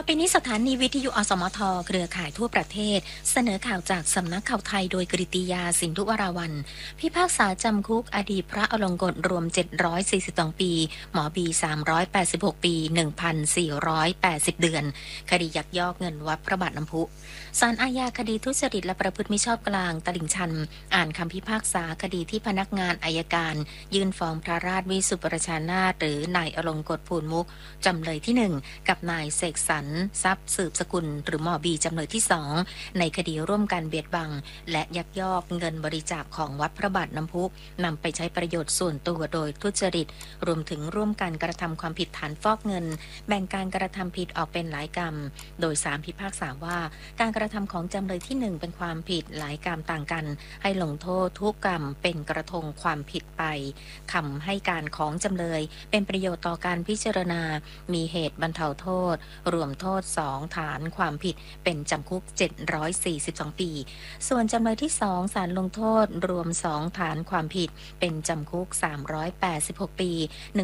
ปีนี้สถานีวิทยุอสมทเครือข่ายทั่วประเทศเสนอข่าวจากสำนักข่าวไทยโดยกฤติยาสินธุวราวัลย์พิพากษาจำคุกอดีตพระอลงกฎรวม742ปีหมอบี386ปี1,480เดือนคดียักยอกเงินวัดพระบาทน้ำพุศาลอาญาคดีทุจริตและประพฤติมิชอบกลางตลิ่งชันอ่านคำพิพากษาคดีที่พนักงานอัยการยื่นฟ้องพระราชวิสุทธิประชานาถหรือนายอลงกฎภูลมุกจำเลยที่1กับนายเสกสรรทรัพย์สืบสกุลหรือหมอบีจำเลยที่2ในคดีร่วมกันเบียดบังและยักยอกเงินบริจาคของวัดพระบาทน้ำพุนำไปใช้ประโยชน์ส่วนตัวโดยทุจริตรวมถึงร่วมกันกระทำความผิดฐานฟอกเงินแบ่งการกระทำผิดออกเป็นหลายกรรมโดยศาลพิพากษาว่าการกระทำของจำเลยที่1เป็นความผิดหลายกรรมต่างกันให้ลงโทษทุกกรรมเป็นกระทงความผิดไปคำให้การของจำเลยเป็นประโยชน์ต่อการพิจารณามีเหตุบรรเทาโทษรวมโทษ2ฐานความผิดเป็นจำคุก742ปีส่วนจำเลยที่2ศาลลงโทษรวม2ฐานความผิดเป็นจำคุก386ปี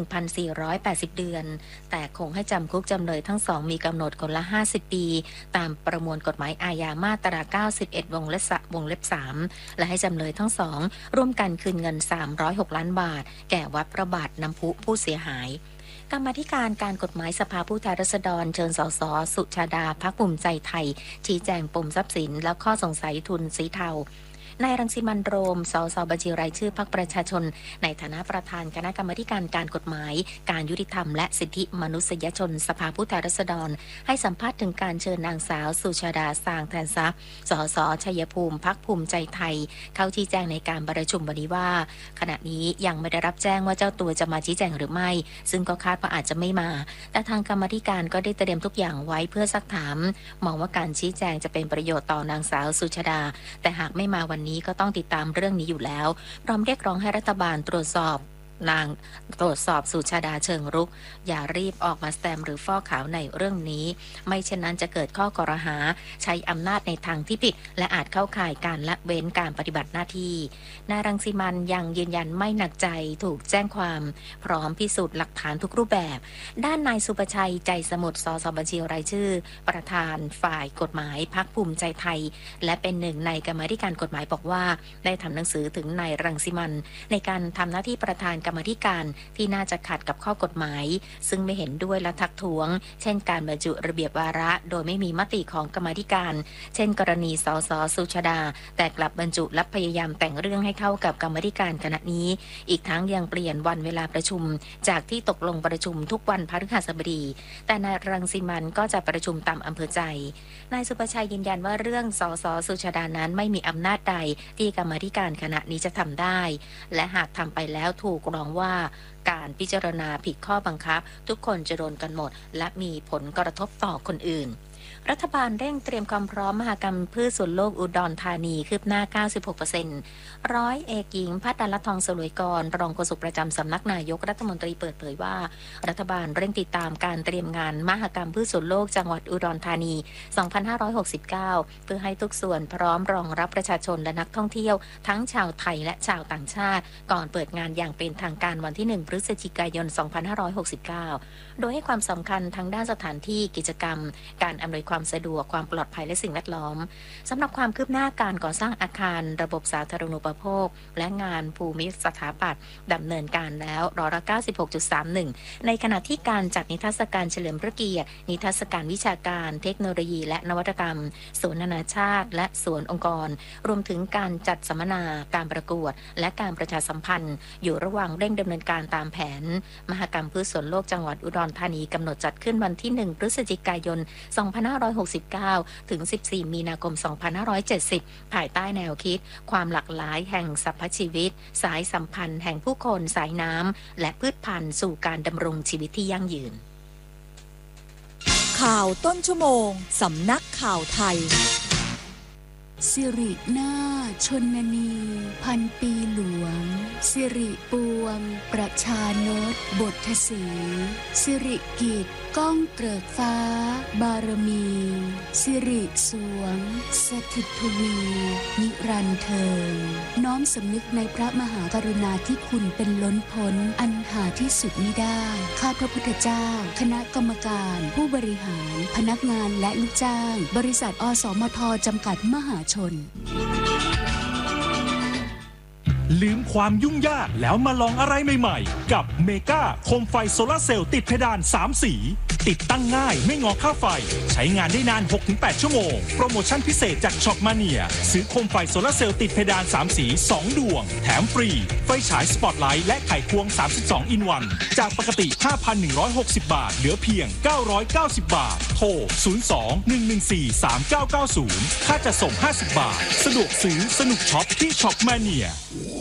1,480เดือนแต่คงให้จำคุกจำเลยทั้ง2มีกำหนดคนละ50ปีตามประมวลกฎหมายอาญามาตรา91วงเล็บ3และให้จำเลยทั้ง2ร่วมกันคืนเงิน306ล้านบาทแก่วัดพระบาทน้ำพุผู้เสียหายกรรมาธิการการกฎหมายสภาผู้แทนราษฎรเชิญสสสุชาดาพรรคภูมิใจไทยชี้แจงปมทรัพย์สินและข้อสงสัยทุนสีเทานายรังสิมันต์โรมสสบัญชีรายชื่อพรรคประชาชนในฐานะประธานคณะกรรมาการการกฎหมายการยุติธรรมและสิทธิมนุษยชนสภาผู้แทนราษฎรให้สัมภาษณ์ถึงการเชิญนางสาวสุชาดาสร้างแทนทรัพย์สสชัยภูมิพรรคภูมิใจไทยเข้าชี้แจงในการประชุมวันนี้ว่าขณะนี้ยังไม่ได้รับแจ้งว่าเจ้าตัวจะมาชี้แจงหรือไม่ซึ่งก็คาดว่าอาจจะไม่มาแต่ทางกรรมาธิการก็ได้เตรียมทุกอย่างไว้เพื่อซักถามมองว่าการชี้แจงจะเป็นประโยชน์ต่อนางสาวสุชาดาแต่หากไม่มาวันนี้ก็ต้องติดตามเรื่องนี้อยู่แล้วพร้อมเรียกร้องให้รัฐบาลตรวจสอบสุชาดาเชิงรุกอย่ารีบออกมาแสดงหรือฟอกขาวในเรื่องนี้ไม่เช่นนั้นจะเกิดข้อกล่าวหาใช้อำนาจในทางที่ผิดและอาจเข้าข่ายการละเว้นการปฏิบัติหน้าที่นายรังสิมันต์ยังยืนยันไม่หนักใจถูกแจ้งความพร้อมพิสูจน์หลักฐานทุกรูปแบบด้านนายสุประชัยใจสมุทรสสบัญชีรายชื่อประธานฝ่ายกฎหมายพรรคภูมิใจไทยและเป็นหนึ่งในกรรมาธิการกฎหมายบอกว่าได้ทำหนังสือถึงนายรังสิมันต์ในการทำหน้าที่ประธานกรรมาธิการที่น่าจะขัดกับข้อกฎหมายซึ่งไม่เห็นด้วยและทักท้วงเช่นการบรรจุระเบียบวาระโดยไม่มีมติของกรรมาธิการเช่นกรณีสสสุชาดาแต่กลับบรรจุและพยายามแต่งเรื่องให้เข้ากับกรรมาธิการคณะนี้อีกทั้งยังเปลี่ยนวันเวลาประชุมจากที่ตกลงประชุมทุกวันพฤหัสบดีแต่นายรังสิมันต์ก็จะประชุมตามอำเภอใจนายสุประชัยยืนยันว่าเรื่องสสสุชาดานั้นไม่มีอำนาจใดที่กรรมาธิการคณะนี้จะทำได้และหากทำไปแล้วถูกร้องว่าการพิจารณาผิดข้อบังคับทุกคนจะโดนกันหมดและมีผลกระทบต่อคนอื่นรัฐบาลเร่งเตรียมความพร้อมมหกรรมพืชสวนโลกอุดรธานีคืบหน้า 96% ร้อยเอกหญิงพัฒน์ รัตน์ ทองสลวยกรรองโฆษกประจำสำนักนายกรัฐมนตรีเปิดเผยว่ารัฐบาลเร่งติดตามการเตรียมงานมหกรรมพืชสวนโลกจังหวัดอุดรธานี 2569 เพื่อให้ทุกส่วนพร้อมรองรับประชาชนและนักท่องเที่ยวทั้งชาวไทยและชาวต่างชาติก่อนเปิดงานอย่างเป็นทางการวันที่ 1 พฤศจิกายน 2569 โดยให้ความสำคัญทั้งด้านสถานที่กิจกรรมการอำนวยความสะดวกความปลอดภัยและสิ่งแวดล้อมสำหรับความคืบหน้าการก่อสร้างอาคารระบบสาธารณูปโภคและงานภูมิสถาปัตย์ดำเนินการแล้ว96.31% ในขณะที่การจัดนิทรรศการเฉลิมพระเกียรตินิทรรศการวิชาการเทคโนโลยีและนวัตกรรมสวนนานาชาติและสวนองค์กรรวมถึงการจัดสัมมนาการประกวดและการประชาสัมพันธ์อยู่ระหว่างเร่งดำเนินการตามแผนมหกรรมพืชสวนโลกจังหวัดอุดรธานีกำหนดจัดขึ้นวันที่ 1 พฤศจิกายน 2569 ถึง 14 มีนาคม 2570 ภายใต้แนวคิดความหลากหลายแห่งสรรพชีวิตสายสัมพันธ์แห่งผู้คนสายน้ำและพืชพันธุ์สู่การดำรงชีวิตที่ยั่งยืนข่าวต้นชั่วโมงสำนักข่าวไทยสิรินาชนนีพันปีหลวงสิริปวงประชานตบทศรีสิริกิจก้องเกริกฟ้าบารมีสิริสวงสถิตทวีนิรันดร์เทินน้อมสำนึกในพระมหากรุณาธิคุณเป็นล้นพ้นอันหาที่สุดมิได้ข้าพระพุทธเจ้าคณะกรรมการผู้บริหารพนักงานและลูกจ้างบริษัทอสมทจำกัดมหาชนลืมความยุ่งยากแล้วมาลองอะไรใหม่ๆกับเมกาโคมไฟโซลาร์เซลล์ติดเพดาน3สีติดตั้งง่ายไม่งอค่าไฟใช้งานได้นาน 6-8 ชั่วโมงโปรโมชั่นพิเศษจากช็อปมาเนียซื้อโคมไฟโซลาร์เซลล์ติดเพดาน3สี2ดวงแถมฟรีไฟฉายสปอตไลท์และไขควง32 in 1จากปกติ 5,160 บาทเหลือเพียง990 บาทโทร 02-114-3990 ค่าจัดส่ง50 บาทสะดวกซื้อสนุกช็อปที่ช็อปมาเนีย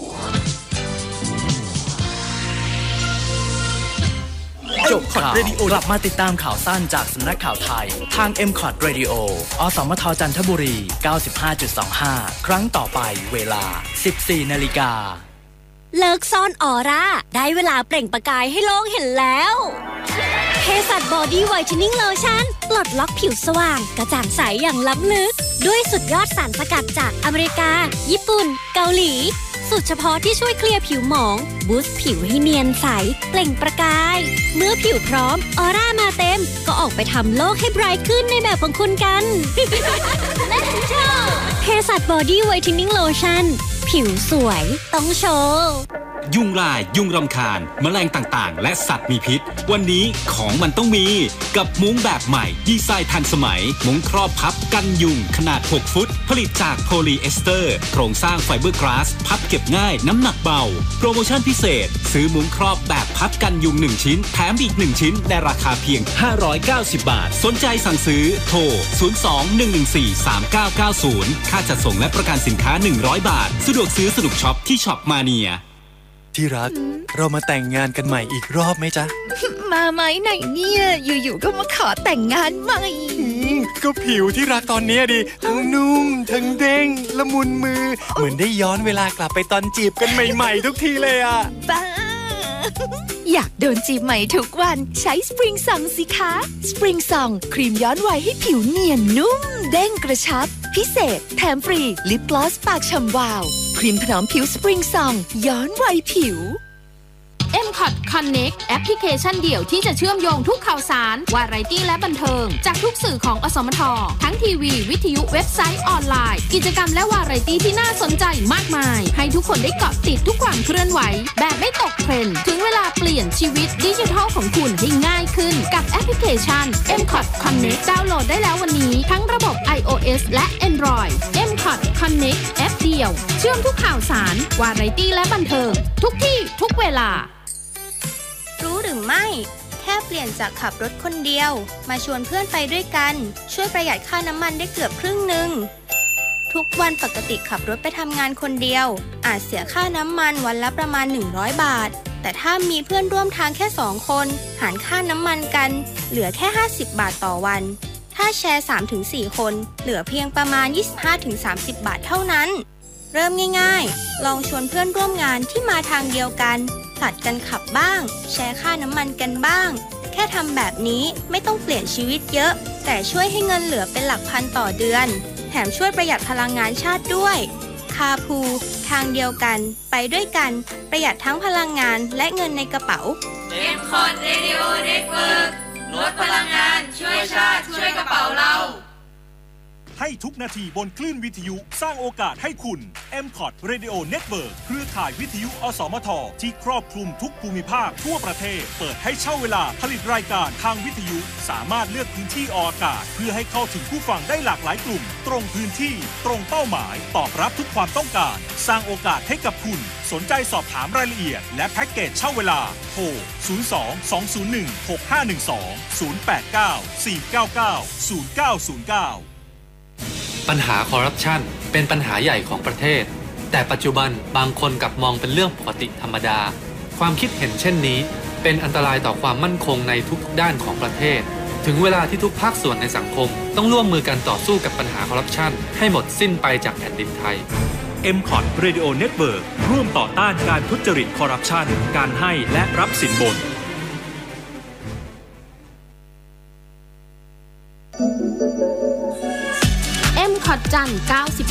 จบข่าวกลับมาติดตามข่าวสั้นจากสำนักข่าวไทยทาง MCOT Radio อสมทจันทบุรี 95.25 ครั้งต่อไปเวลา 14 นาฬิกาเลิกซ่อนออร่าได้เวลาเปล่งประกายให้โลกเห็นแล้วเภสัชบอดี้ไวท์เทนนิ่งโลชั่นปลดล็อกผิวสว่างกระจ่างใสอย่างล้ำลึกด้วยสุดยอดสารสกัดจากอเมริกาญี่ปุ่นเกาหลีสูตรเฉพาะที่ช่วยเคลียร์ผิวหมองบูสต์ผิวให้เนียนใสเปล่งประกายเมื่อผิวพร้อมออร่ามาเต็มก็ออกไปทำโลกให้ไบรท์ขึ้นในแบบของคุณกัน Let's go เภสัชบอดี้ไวท์เทนนิ่งโลชั่นผิวสวยต้องโชว์ยุงลายยุงรำคาญแมลงต่างๆและสัตว์มีพิษวันนี้ของมันต้องมีกับมุ้งแบบใหม่ดีไซน์ทันสมัยมุ้งครอบพับกันยุงขนาด6ฟุตผลิตจากโพลีเอสเตอร์โครงสร้างไฟเบอร์กลาสพับเก็บง่ายน้ำหนักเบาโปรโมชั่นพิเศษซื้อมุ้งครอบแบบพับกันยุง1ชิ้นแถมอีก1ชิ้นในราคาเพียง590 บาทสนใจสั่งซื้อโทร 02-114-3990 ค่าจัดส่งและประกันสินค้า100 บาทสะดวกซื้อสนุกช็อปที่ช็อปมาเนียที่รักเรามาแต่งงานกันใหม่อีกรอบไหมจ๊ะมาไหมไหนเนี่ยอยู่ๆก็มาขอแต่งงานใหม่ก็ผิวที่รักตอนนี้ดิทั้งนุ่มทั้งเด้งละมุนมือเหมือนได้ย้อนเวลากลับไปตอนจีบกันใหม่ๆทุกทีเลยอ่ะบ้าอยากโดนจีบใหม่ทุกวันใช้สปริงซองสิคะสปริงซองครีมย้อนวัยให้ผิวเนียนนุ่มเด้งกระชับพิเศษแถมฟรีลิปกลอสปากฉ่ำวาวครีมถนอมผิวสปริงซองย้อนวัยผิว MCOT Connect แอปพลิเคชันเดี่ยวที่จะเชื่อมโยงทุกข่าวสารวาไรตี้และบันเทิงจากทุกสื่อของอสมททั้งทีวีวิทยุเว็บไซต์ออนไลน์กิจกรรมและวาไรตี้ที่น่าสนใจมากมายให้ทุกคนได้เกาะติดทุกความเคลื่อนไหวแบบไม่ตกเทรนด์ถึงเวลาเปลี่ยนชีวิตดิจิทัลของคุณให้ง่ายขึ้นกับแอปพลิเคชัน MCOT Connect ดาวน์โหลดได้แล้ววันนี้ทั้งระบบ iOS และ Android MCOT Connect แอปเดียวเชื่อมทุกข่าวสารวาไรตี้และบันเทิงทุกที่ทุกเวลารู้หรือไม่แค่เปลี่ยนจากขับรถคนเดียวมาชวนเพื่อนไปด้วยกันช่วยประหยัดค่าน้ำมันได้เกือบครึ่งนึงทุกวันปกติขับรถไปทำงานคนเดียวอาจเสียค่าน้ำมันวันละประมาณ100 บาทแต่ถ้ามีเพื่อนร่วมทางแค่2 คนหารค่าน้ำมันกันเหลือแค่50 บาทต่อวันถ้าแชร์ 3-4 คนเหลือเพียงประมาณ 25-30 บาทเท่านั้นเริ่มง่ายๆลองชวนเพื่อนร่วมงานที่มาทางเดียวกันผลัดกันขับบ้างแชร์ค่าน้ำมันกันบ้างแค่ทำแบบนี้ไม่ต้องเปลี่ยนชีวิตเยอะแต่ช่วยให้เงินเหลือเป็นหลักพันต่อเดือนแถมช่วยประหยัดพลังงานชาติด้วยคาพูทางเดียวกันไปด้วยกันประหยัดทั้งพลังงานและเงินในกระเป๋า MCOT Radio Network ลดพลังงานช่วยชาติช่วยกระเป๋าเราให้ทุกนาทีบนคลื่นวิทยุสร้างโอกาสให้คุณ MCOT Radio Network เครือข่ายวิทยุอสมทที่ครอบคลุมทุกภูมิภาคทั่วประเทศเปิดให้เช่าเวลาผลิตรายการทางวิทยุสามารถเลือกพื้นที่ออกอากาศเพื่อให้เข้าถึงผู้ฟังได้หลากหลายกลุ่มตรงพื้นที่ตรงเป้าหมายตอบรับทุกความต้องการสร้างโอกาสให้กับคุณสนใจสอบถามรายละเอียดและแพ็กเกจเช่าเวลาโทร 02-201-6512 089-499-0909 ปัญหาคอร์รัปชันเป็นปัญหาใหญ่ของประเทศแต่ปัจจุบันบางคนกลับมองเป็นเรื่องปกติธรรมดาความคิดเห็นเช่นนี้เป็นอันตรายต่อความมั่นคงในทุกด้านของประเทศถึงเวลาที่ทุกภาคส่วนในสังคมต้องร่วมมือกันต่อสู้กับปัญหาคอร์รัปชันให้หมดสิ้นไปจากแผ่นดินไทย MCOT Radio Network ร่วมต่อต้านการทุจริตคอร์รัปชันการให้และรับสินบน MCOT จันทร์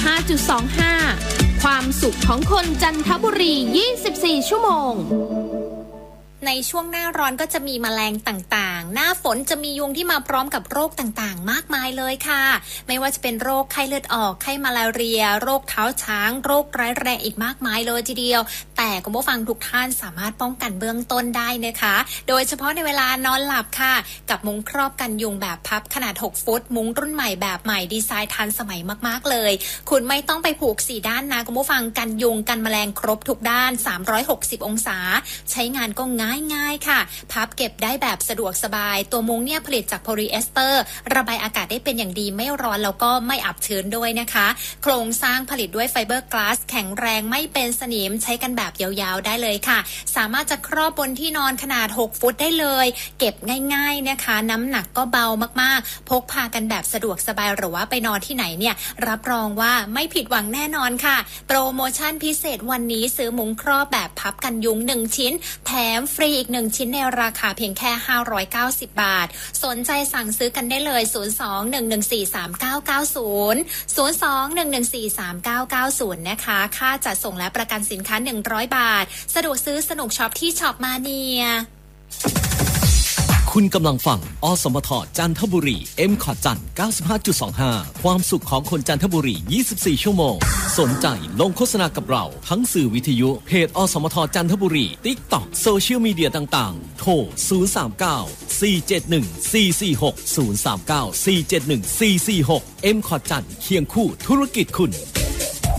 95.25 ความสุขของคนจันทบุรี 24 ชั่วโมงในช่วงหน้าร้อนก็จะมีแมลงต่างๆหน้าฝนจะมียุงที่มาพร้อมกับโรคต่างๆมากมายเลยค่ะไม่ว่าจะเป็นโรคไข้เลือดออกไข้มาลาเรียโรคเท้าช้างโรคร้ายแรงอีกมากมายเลยทีเดียวแต่คุณผู้ฟังทุกท่านสามารถป้องกันเบื้องต้นได้นะคะโดยเฉพาะในเวลานอนหลับค่ะกับมุ้งครอบกันยุงแบบพับขนาด6ฟุตมุ้งรุ่นใหม่แบบใหม่ดีไซน์ทันสมัยมากๆเลยคุณไม่ต้องไปผูก4ด้านนะคุณผู้ฟังกันยุงกันแมลงครบทุกด้าน360องศาใช้งานก็ง่ายค่ะพับเก็บได้แบบสะดวกสบายตัวมุ้งเนี่ยผลิตจากโพลีเอสเตอร์ระบายอากาศได้เป็นอย่างดีไม่ร้อนแล้วก็ไม่อับชื้นด้วยนะคะโครงสร้างผลิตด้วยไฟเบอร์กลาสแข็งแรงไม่เป็นสนิมใช้กันแบบยาวๆได้เลยค่ะสามารถจะครอบบนที่นอนขนาด6ฟุตได้เลยเก็บง่ายๆนะคะน้ำหนักก็เบามากๆพกพากันแบบสะดวกสบายหรือว่าไปนอนที่ไหนเนี่ยรับรองว่าไม่ผิดหวังแน่นอนค่ะโปรโมชั่นพิเศษวันนี้ซื้อมุ้งครอบแบบพับกันยุง1ชิ้นแถมฟรีอีก1ชิ้นในราคาเพียงแค่590 บาทสนใจสั่งซื้อกันได้เลย02-114-3990 นะคะค่าจัดส่งและประกันสินค้า100 บาทสะดวกซื้อสนุกช็อปที่ช็อปมาเนียคุณกำลังฟังอสมทจันทบุรี MCOT จันทร์ 95.25 ความสุขของคนจันทบุรี 24 ชั่วโมงสนใจลงโฆษณากับเราทั้งสื่อวิทยุเพจอสมทจันทบุรี TikTok โซเชียลมีเดียต่างๆโทร 039-471-446 039-471-446 MCOT จันทร์เคียงคู่ธุรกิจคุณ